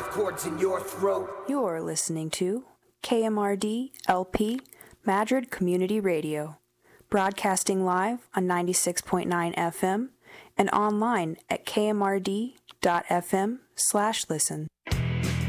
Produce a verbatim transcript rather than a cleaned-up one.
with cords in your throat. You're listening to K M R D L P Madrid Community Radio, broadcasting live on ninety-six point nine F M and online at k m r d dot f m slash listen.